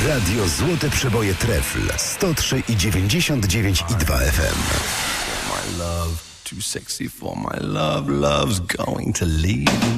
Radio Złote Przeboje Trefl 103,99 FM. My love, too sexy for my love, love's going to leave.